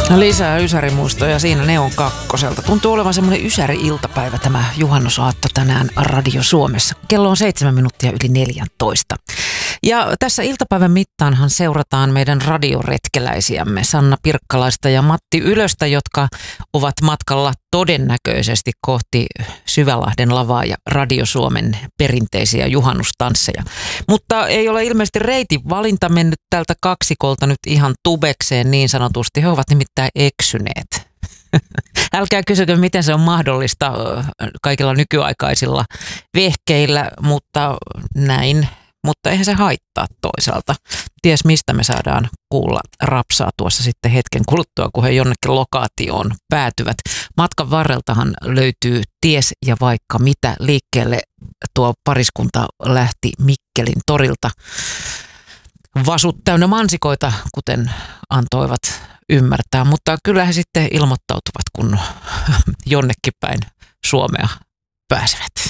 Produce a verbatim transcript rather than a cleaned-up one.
No lisää ysärimuistoja siinä Neon kakkoselta. Tuntuu olevan semmoinen ysäri-iltapäivä tämä juhannusaatto tänään Radio Suomessa. Kello on seitsemän minuuttia yli neljäntoista. Ja tässä iltapäivän mittaanhan seurataan meidän radioretkeläisiämme Sanna Pirkkalaista ja Matti Ylöstä, jotka ovat matkalla todennäköisesti kohti Syvälahden lavaa ja Radio Suomen perinteisiä juhannustansseja. Mutta ei ole ilmeisesti reitin valinta mennyt tältä kaksikolta nyt ihan tubekseen niin sanotusti. He ovat nimittäin eksyneet. Älkää kysykö, miten se on mahdollista kaikilla nykyaikaisilla vehkeillä, mutta näin. Mutta eihän se haittaa toisaalta. Ties mistä me saadaan kuulla rapsaa tuossa sitten hetken kuluttua, kun he jonnekin lokaatioon päätyvät. Matkan varreltahan löytyy ties ja vaikka mitä liikkeelle. Tuo pariskunta lähti Mikkelin torilta. Vasut täynnä mansikoita, kuten antoivat ymmärtää, mutta kyllä he sitten ilmoittautuvat, kun jonnekin päin Suomea pääsevät.